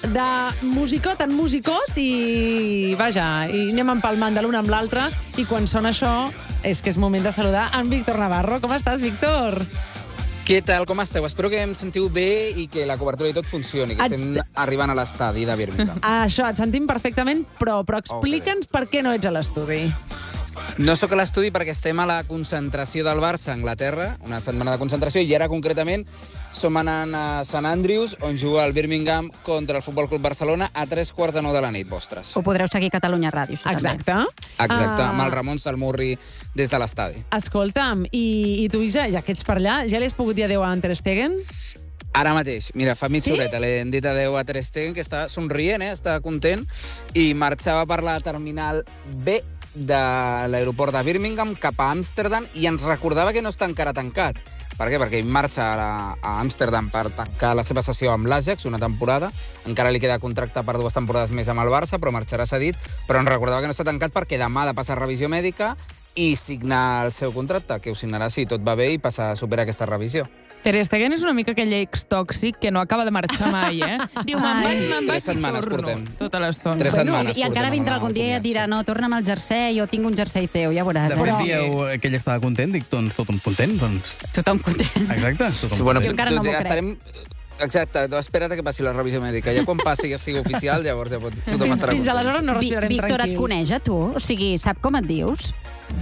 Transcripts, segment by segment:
de musicot en musicot i, vaja, i anem empalmant de l'una amb l'altra i quan sona això és que és moment de saludar en Víctor Navarro. Com estàs, Víctor? Què tal, com esteu? Espero que em sentiu bé i que la cobertura i tot funcioni, que estem arribant a l'estadi de Birmingham. Això, et sentim perfectament, però explica'ns per què no ets a l'estudi. No sóc a l'estudi perquè estem a la concentració del Barça a Anglaterra, una setmana de concentració, i ara concretament som anant a Sant Andrews, on juga el Birmingham contra el Futbol Club Barcelona a 3:45 de la nit, vostres. Ho podreu seguir a Catalunya Ràdio, això Exacte. també. Exacte, amb el Ramon Salmurri des de l'estadi. Escolta'm, i tu, ja que ets per allà, ja li has pogut dir adéu a en Ter Stegen? Ara mateix, mira, fa mitja horeta li hem dit adéu a Ter Stegen, que està somrient, està content, i marxava per la terminal B de l'aeroport de Birmingham cap a Amsterdam i ens recordava que no està encara tancat. Per què? Perquè ell marxa a Amsterdam per tancar la seva sessió amb l'Ajax, una temporada. Encara li queda contracte per 2 temporades més amb el Barça, però marxarà cedit. Però ens recordava que no està tancat perquè demà ha de passar revisió mèdica i signar el seu contracte, que ho signarà si tot va bé i supera aquesta revisió. Ter Stegen és una mica aquell ex tòxic que no acaba de marxar mai, eh? Diu, me'n vaig 3 setmanes i torno portem. tota l'estona. 3 setmanes I encara vindrà algun dia i et dirà, no, torna'm el jersei, jo tinc un jersei teu, ja veuràs. De fet, dieu que ell estava content, dic, doncs tothom content, doncs. Tothom content. Exacte, tothom Sí, bueno, Jo encara no m'ho crec. estarem... Exacte, espera't que passi la revisió mèdica. Ja quan passi, ja sigui oficial, llavors ja tothom estarà Fins aleshores no respirarem Víctor, et tranquils. coneix a tu? O sigui, sap com et dius?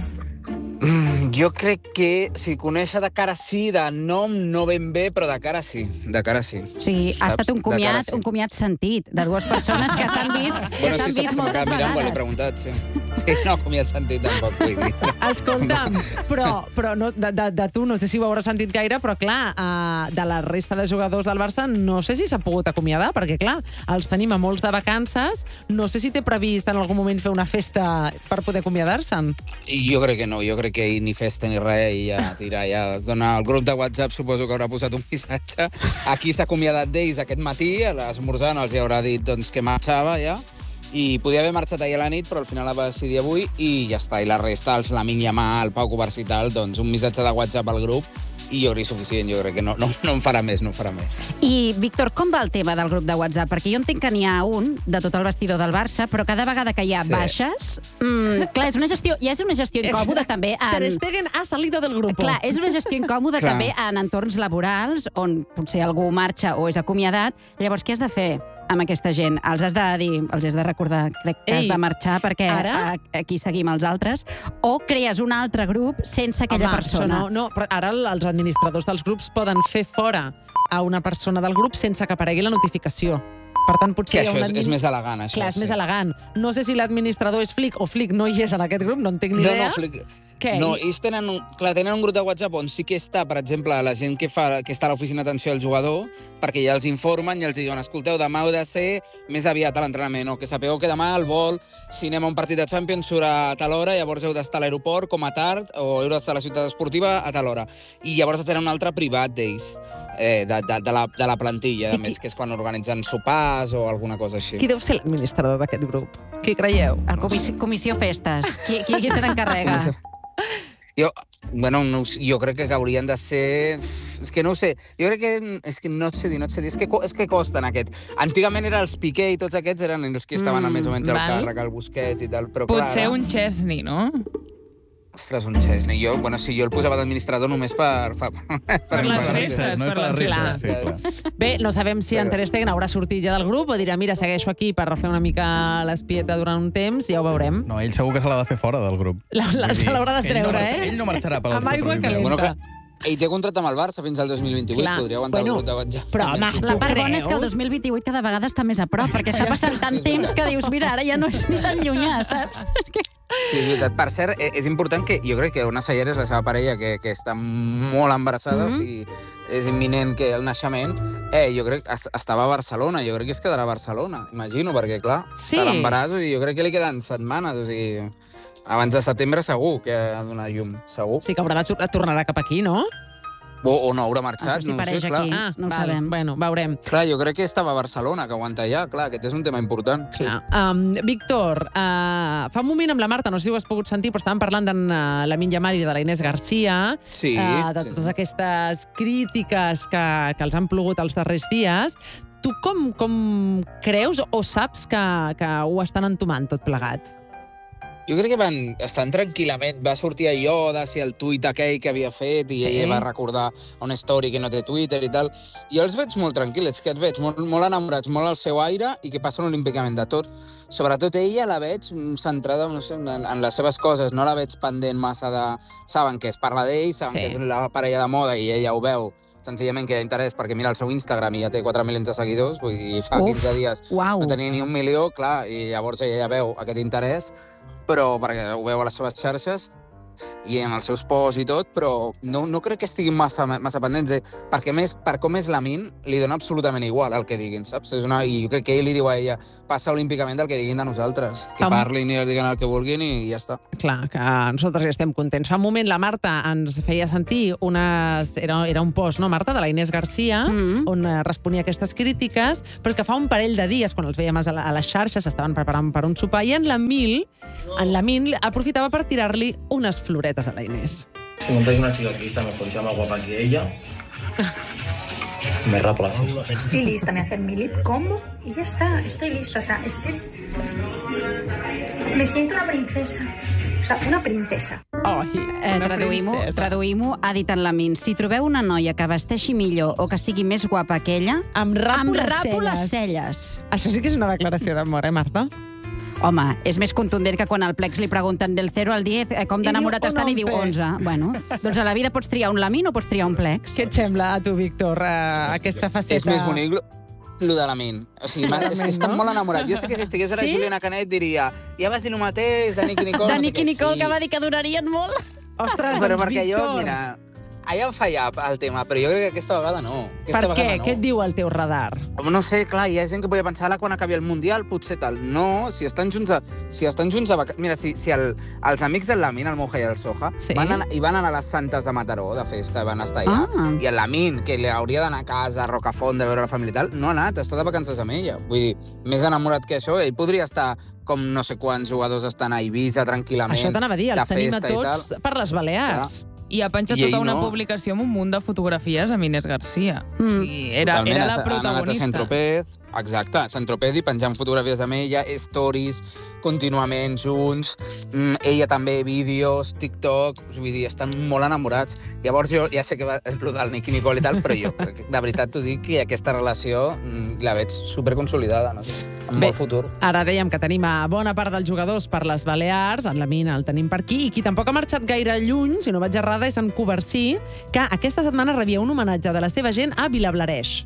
Jo crec que, si conèixer de cara sí, de nom no ben bé, però de cara sí. De cara sí. O sigui, ha estat un comiat sentit, de dues persones que s'han vist, Bueno, sí, se m'ha moltes quedat mirant quan l'he vegades. preguntat, sí. Sí, no, comiat sentit tampoc, vull dir. Escolta'm, però no, de tu no sé si ho hauràs sentit gaire, però clar, de la resta de jugadors del Barça no sé si s'ha pogut acomiadar, perquè clar, els tenim a molts de vacances, no sé si té previst en algun moment fer una festa per poder acomiadar-se'n. Jo crec que no, jo crec que ell ni festa ni res, i ja tira, ja dona el grup de WhatsApp, suposo que haurà posat un missatge. Aquí s'ha acomiadat d'ells aquest matí, a l'esmorzant els hi haurà dit doncs, que marxava ja, i podia haver marxat ahir a la nit, però al final va decidir avui i ja està. I la resta, els Lamine Yamal, el Pau Covarsí i tal, doncs un missatge de WhatsApp al grup i jo crec suficient, jo crec que no en farà més, no en farà més. I, Víctor, com va el tema del grup de WhatsApp? Perquè jo entenc que n'hi ha un de tot el vestidor del Barça, però cada vegada que hi ha baixes... clar, és una gestió incòmoda també. Ter Stegen ha salido del grup. Clar, és una gestió incòmoda també en entorns laborals, on potser algú marxa o és acomiadat. Llavors, què has de fer amb aquesta gent? Els has de dir, els has de recordar, crec que has de marxar perquè aquí seguim els altres, o crees un altre grup sense aquella persona? No, però ara els administradors dels grups poden fer fora a una persona del grup sense que aparegui la notificació. Per tant, potser Que això és més elegant, això. Clar, és més elegant. No sé si l'administrador és Flick o Flick no hi és en aquest grup, no en tinc ni idea. No, Flick... Què? No, ells tenen un grup de WhatsApp on sí que està, per exemple, la gent que està a l'oficina d'atenció al jugador, perquè ja els informen i els diuen, escolteu, demà heu de ser més aviat a l'entrenament, o que sapigueu que demà el vol, si anem a un partit de Champions, surt a tal hora, llavors heu d'estar a l'aeroport com a tard, o heu d'estar a la ciutat esportiva a tal hora. I llavors tenen un altre privat d'ells, de la plantilla, a més, que és quan organitzen sopars o alguna cosa així. Qui deu ser l'administrador d'aquest grup? Qui creieu? El comissió Festes. Qui se n'encarrega? Jo crec que haurien de ser... És que no ho sé. Jo crec que... És que no et sé dir. És que costen aquest. Antigament eren els Piqué i tots aquests eren els que estaven més o menys al càrrec, el Busquets i tal, però clar... Potser un Chesney, no? Ostres, un Chesney. Jo el posava d'administrador només per les festes, no? Per les risses, sí, clar. Bé, no sabem si en Ter Stegen haurà sortit ja del grup o dirà, mira, segueixo aquí per refer una mica l'espieta durant un temps, ja ho veurem. No, ell segur que se l'ha de fer fora del grup. Se l'haurà de treure, Ell no marxarà per Amb aigua calenta. Bueno, ell té contracte amb el Barça fins al 2028, podria aguantar el grup de WhatsApp. Però, home, La part bona és que el 2028 cada vegada està més a prop, perquè està passant tant temps que dius, mira, ara ja no és ni tan llunyà, saps? Sí, és veritat. Per cert, és important que jo crec que Ona Sayer és la seva parella, que està molt embarassada, o sigui, és imminent que el naixement, jo crec que estava a Barcelona, jo crec que es quedarà a Barcelona, imagino, perquè, clar, està a l'embaràs i jo crec que li queden setmanes, o sigui, abans de setembre segur que ha de donar llum, segur. Sí que tornarà cap aquí, no? O no haurà marxat, no ho sé, clar. Aquí, no ho sabem. Bueno, veurem. Clar, jo crec que estava a Barcelona, que aguanta allà, clar, aquest és un tema important. Clar. Víctor, fa un moment amb la Marta, no sé si ho has pogut sentir, però estàvem parlant d'en Lamine Yamal i de la Inés Garcia, Sí. de totes aquestes crítiques que els han plogut els darrers dies. Tu com creus o saps que ho estan entomant tot plegat? Jo crec que van estar tranquil·lament. Va sortir allò de si el tuit aquell que havia fet i ella va recordar una story que no té Twitter i tal. Jo els veig molt tranquil·les, que et veig molt enamorats, molt al seu aire i que passen olímpicament de tot. Sobretot ella la veig centrada, no sé, en les seves coses. No la veig pendent massa de... Saben que es parla d'ell, saben que és la parella de moda i ella ho veu senzillament que hi ha interès perquè mira el seu Instagram i ja té 4 milions de seguidors, vull dir, fa 15 dies no tenia ni 1 milió, clar, i llavors ella ja veu aquest interès, però perquè ho veu a les seves xarxes i en els seus posts i tot, però no crec que estiguin massa pendents, perquè més, per com és la Min, li dona absolutament igual el que diguin, saps? I jo crec que ell li diu a ella, passa olímpicament del que diguin de nosaltres, que parlin i diguin el que vulguin i ja està. Clar, que nosaltres ja estem contents. Fa un moment la Marta ens feia sentir era un post, no, Marta, de la Inés Garcia, on responia aquestes crítiques, però és que fa un parell de dies, quan els veiem a les xarxes, s'estaven preparant per un sopar, i en la Min aprofitava per tirar-li unes floretes a la Inés. Si montáis una chica que está mejor y sea más guapa que ella, me rapo la ceja. Estoy lista, me hacen mi lip combo y ya está, estoy lista. O sea, me siento una princesa. O sea, una princesa. Traduïm-ho, ha dit en la Min. Si trobeu una noia que vesteixi millor o que sigui més guapa que ella, em rapo les celles. Això sí que és una declaració d'amor, Marta? Home, és més contundent que quan al Plex li pregunten del 0 al 10 com d'enamorat estan i diu 11. Bueno, doncs a la vida pots triar un Lamin o pots triar un Plex. Què et sembla a tu, Víctor, aquesta faceta? És més bonic lo de la Min. O sigui, és que estan molt enamorats. Jo sé que si estigués ara Juliana Canet diria ja vas dir el mateix de Nicky Nicole. De Nicky Nicole, que va dir que durarien molt. Ostres, però doncs, perquè Víctor. jo, mira, allà em falla el tema, però jo crec que aquesta vegada no. Per què? Què et diu el teu radar? No sé, clar, hi ha gent que podia pensar quan acabi el Mundial, potser tal. No, si estan junts a Mira, si els amics del Lamin, el Moja i el Soja, van anar a les Santes de Mataró, de festa, van estar allà, i el Lamin, que li hauria d'anar a casa, a Rocafont, de veure la família i tal, no ha anat, està de vacances amb ella. Vull dir, més enamorat que això, ell podria estar com no sé quants jugadors estan a Eivissa tranquil·lament, això t'anava a dir, els tenim a tots per les Balears. I ha penjat tota una publicació amb un munt de fotografies amb Inés Garcia. O sigui, era la protagonista. Han anat a Saint-Tropez, exacte, Saint-Tropez i penjant fotografies amb ella, stories, contínuament junts, ella també, vídeos, TikTok, vull dir, estan molt enamorats. Llavors jo ja sé que va explotar el Nicky Nicole i tal, però jo, de veritat t'ho dic, que aquesta relació la veig superconsolidada, no sé, amb molt futur. Ara dèiem que tenim a bona part dels jugadors per les Balears, en la Mina el tenim per aquí, i qui tampoc ha marxat gaire lluny, si no vaig errada, és en Covarsí, que aquesta setmana rebia un homenatge de la seva gent a Vilablareix.